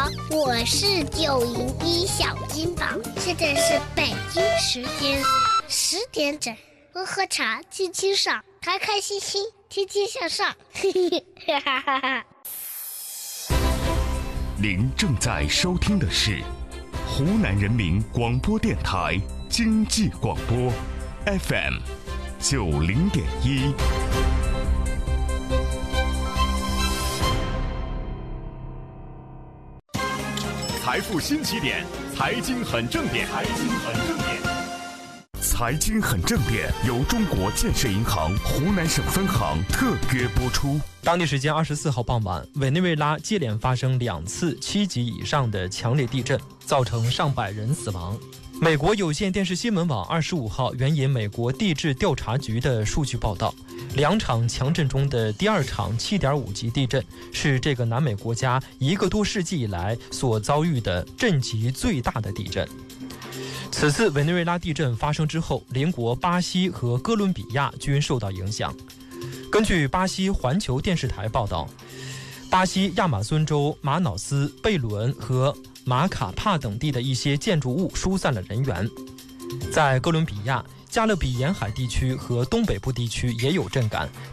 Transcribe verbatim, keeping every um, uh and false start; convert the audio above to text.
好，我是九零一小金宝，现在是北京时间十点整，喝喝茶，轻轻赏，开开心心，天天向上，嘿嘿哈哈哈。 您正在收听的是湖南人民广播电台经济广播 F M 九零点一。 财富新起点，财经很正点，财经很正点。 财经很正点由中国建设银行湖南省分行特约播出。 当地时间二十四号傍晚，委内瑞拉接连发生两次七级以上的强烈地震，造成上百人死亡。美国有线电视新闻网二十五号援引美国地质调查局的数据报道，两场强震中的第二场 七点五 级地震是这个南美国家一个多世纪以来所遭遇的震级最大的地震。此次委内瑞拉地震发生之后，邻国巴西和哥伦比亚均受到影响。根据巴西环球电视台报道，巴西亚马孙州马瑙斯、贝伦和马卡帕等地的一些建筑物疏散了人员。在哥伦比亚、加勒比沿海地区和东北部地区也有震感，